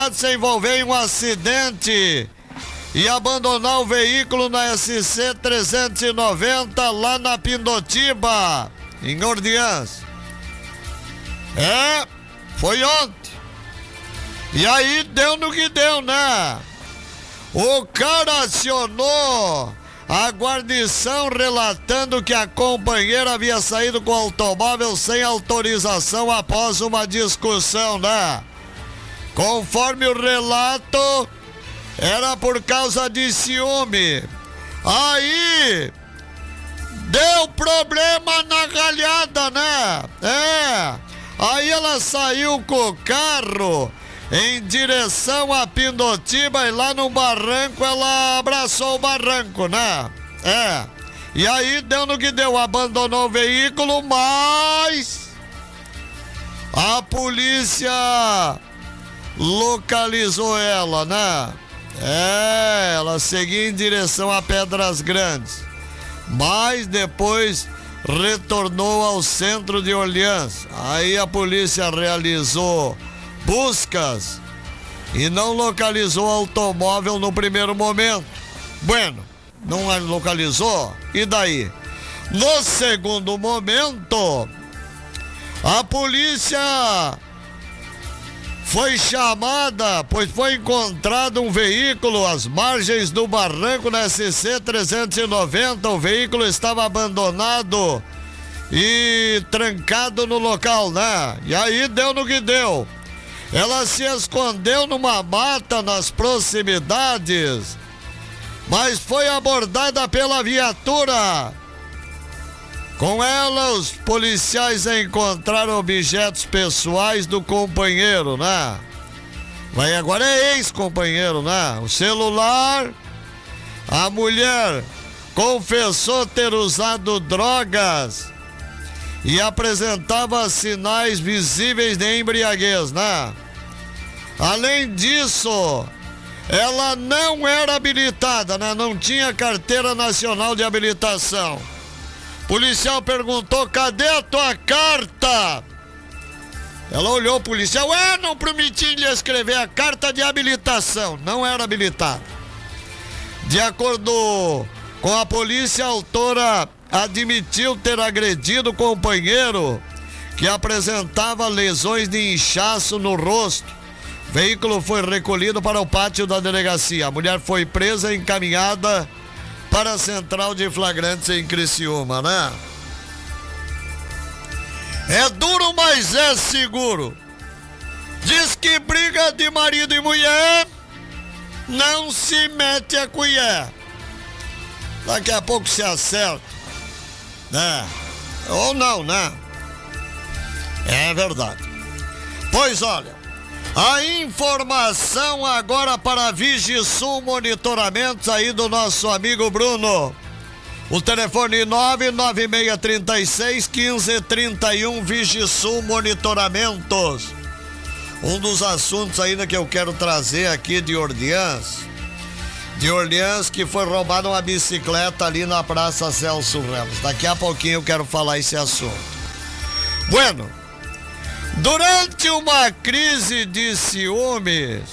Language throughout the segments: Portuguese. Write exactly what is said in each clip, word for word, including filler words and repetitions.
se envolver em um acidente e abandonar o veículo na S C trezentos e noventa lá na Pindotiba, em Orleans. É, foi ontem. E aí deu no que deu, né? O cara acionou a guarnição relatando que a companheira havia saído com o automóvel sem autorização após uma discussão, né? Conforme o relato, era por causa de ciúme. Aí deu problema na galhada, né? É. Aí ela saiu com o carro em direção a Pindotiba e lá no barranco ela abraçou o barranco, né? É. E aí deu no que deu, abandonou o veículo, mas a polícia localizou ela, né? É, ela seguia em direção a Pedras Grandes, mas depois retornou ao centro de Orleans. Aí a polícia realizou buscas e não localizou o automóvel no primeiro momento. Bueno, não localizou, e daí? No segundo momento, a polícia foi chamada, pois foi encontrado um veículo às margens do barranco na S C trezentos e noventa. O veículo estava abandonado e trancado no local, né? E aí deu no que deu. Ela se escondeu numa mata nas proximidades, mas foi abordada pela viatura. Com ela, os policiais encontraram objetos pessoais do companheiro, né? Mas agora é ex-companheiro, né? O celular. A mulher confessou ter usado drogas e apresentava sinais visíveis de embriaguez, né? Além disso, ela não era habilitada, né? Não tinha carteira nacional de habilitação. O policial perguntou: cadê a tua carta? Ela olhou o policial: ué, não prometi lhe escrever a carta de habilitação. Não era habilitada. De acordo com a polícia, a autora admitiu ter agredido o companheiro, que apresentava lesões de inchaço no rosto. O veículo foi recolhido para o pátio da delegacia. A mulher foi presa e encaminhada para a central de flagrantes em Criciúma, né? É duro, mas é seguro. Diz que briga de marido e mulher não se mete a colher. Daqui a pouco se acerta, né? Ou não, né? É verdade. Pois olha, a informação agora para a Vigisul Monitoramentos aí do nosso amigo Bruno. O telefone nove nove seis três seis, um cinco três um, Vigisul Monitoramentos. Um dos assuntos ainda que eu quero trazer aqui de Orleans, de Orleans, que foi roubada uma bicicleta ali na Praça Celso Ramos. Daqui a pouquinho eu quero falar esse assunto. Bueno, durante uma crise de ciúmes,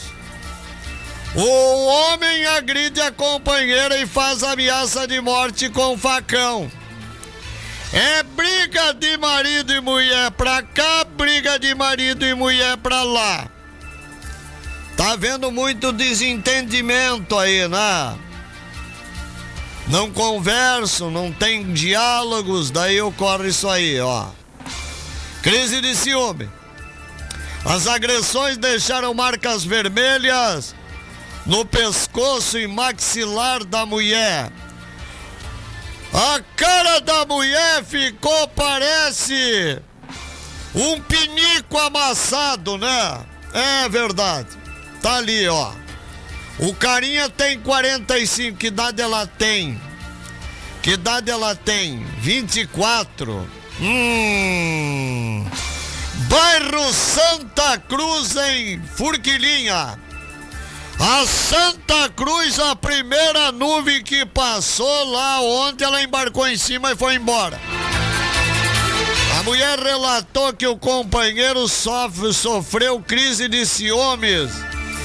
o homem agride a companheira e faz ameaça de morte com facão. É briga de marido e mulher pra cá, briga de marido e mulher pra lá. Tá havendo muito desentendimento aí, né? Não conversam, não tem diálogos, daí ocorre isso aí, ó. Crise de ciúme. As agressões deixaram marcas vermelhas no pescoço e maxilar da mulher. A cara da mulher ficou, parece um pinico amassado, né? É verdade. Tá ali, ó. O carinha tem quarenta e cinco. Que idade ela tem? Que idade ela tem? vinte e quatro. Hum. Bairro Santa Cruz, em Forquilinha. A Santa Cruz, a primeira nuvem que passou lá ontem, ela embarcou em cima e foi embora. A mulher relatou que o companheiro sofre, sofreu crise de ciúmes